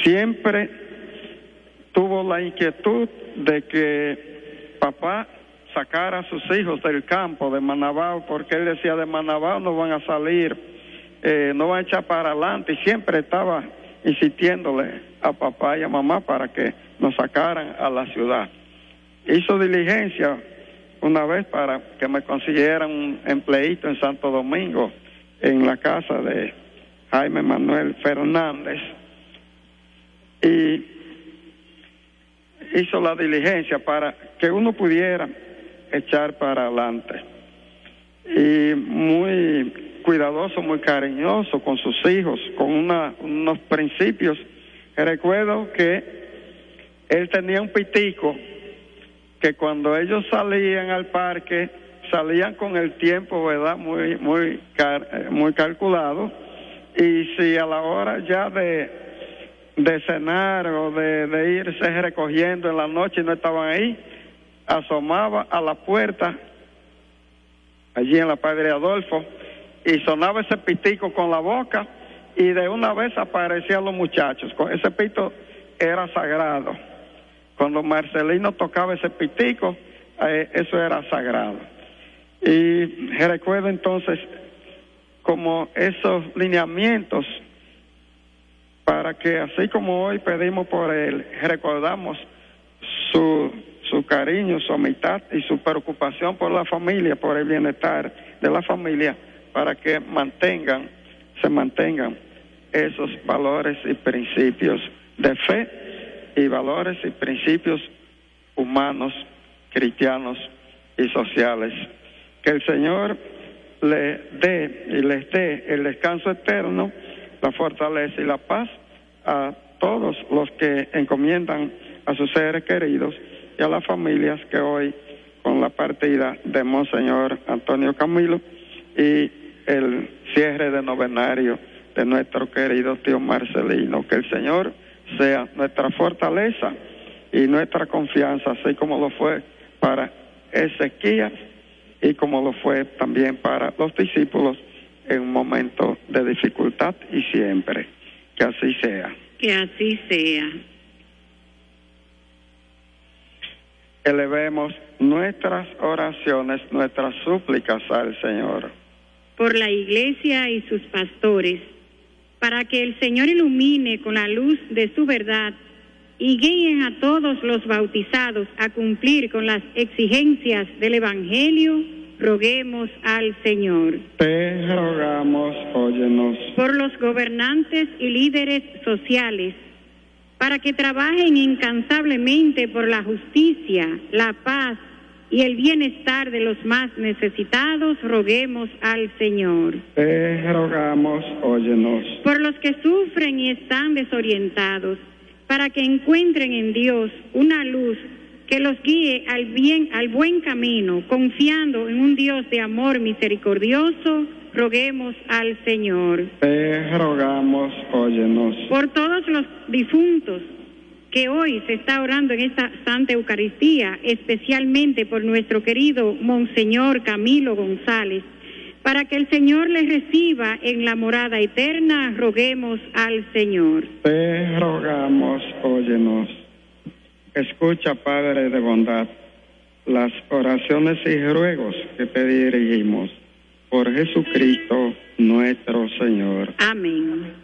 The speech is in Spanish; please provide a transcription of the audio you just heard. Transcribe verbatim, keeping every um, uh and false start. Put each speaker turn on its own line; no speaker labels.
siempre tuvo la inquietud de que papá sacara a sus hijos del campo de Manabao, porque él decía, de Manabao no van a salir, eh, no van a echar para adelante, y siempre estaba insistiéndole a papá y a mamá para que nos sacaran a la ciudad. Hizo diligencia una vez para que me consiguieran un empleíto en Santo Domingo, en la casa de Jaime Manuel Fernández, y hizo la diligencia para que uno pudiera echar para adelante. Y muy cuidadoso, muy cariñoso con sus hijos, con una, unos principios. Recuerdo que él tenía un pitico que cuando ellos salían al parque, salían con el tiempo, ¿verdad?, muy, muy, car- muy calculado, y si a la hora ya de, de cenar o de, de irse recogiendo en la noche y no estaban ahí, asomaba a la puerta, allí en la Padre Adolfo, y sonaba ese pitico con la boca, y de una vez aparecían los muchachos. Ese pito era sagrado. Cuando Marcelino tocaba ese pitico, eh, eso era sagrado. Y recuerdo entonces como esos lineamientos para que, así como hoy pedimos por él, recordamos su, su cariño, su amistad y su preocupación por la familia, por el bienestar de la familia, para que mantengan, se mantengan esos valores y principios de fe y valores y principios humanos, cristianos y sociales. Que el Señor le dé y les dé el descanso eterno, la fortaleza y la paz a todos los que encomiendan a sus seres queridos y a las familias que hoy, con la partida de Monseñor Antonio Camilo y el cierre de novenario de nuestro querido tío Marcelino, que el Señor sea nuestra fortaleza y nuestra confianza, así como lo fue para Ezequías y como lo fue también para los discípulos en un momento de dificultad, y siempre. Que así sea.
Que así sea.
Elevemos nuestras oraciones, nuestras súplicas al Señor.
Por la Iglesia y sus pastores, para que el Señor ilumine con la luz de su verdad y guíen a todos los bautizados a cumplir con las exigencias del Evangelio, roguemos al Señor.
Te rogamos, óyenos.
Por los gobernantes y líderes sociales, para que trabajen incansablemente por la justicia, la paz y el bienestar de los más necesitados, roguemos al Señor.
Te rogamos, óyenos.
Por los que sufren y están desorientados, para que encuentren en Dios una luz que los guíe al bien, al buen camino, confiando en un Dios de amor misericordioso, roguemos al Señor.
Te rogamos, óyenos.
Por todos los difuntos que hoy se está orando en esta Santa Eucaristía, especialmente por nuestro querido Monseñor Camilo González, para que el Señor les reciba en la morada eterna, roguemos al Señor.
Te rogamos, óyenos. Escucha, Padre de bondad, las oraciones y ruegos que te dirigimos por Jesucristo nuestro Señor.
Amén.